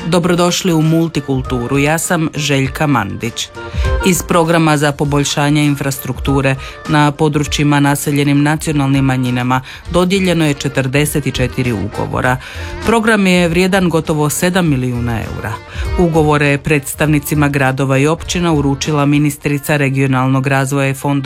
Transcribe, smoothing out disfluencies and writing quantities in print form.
Dobrodošli u Multikulturu, ja sam Željka Mandić. Iz programa za poboljšanje infrastrukture na područjima naseljenim nacionalnim manjinama dodijeljeno je 44 ugovora. Program je vrijedan gotovo 7 milijuna eura. Ugovore je predstavnicima gradova i općina uručila ministrica regionalnog razvoja i fondova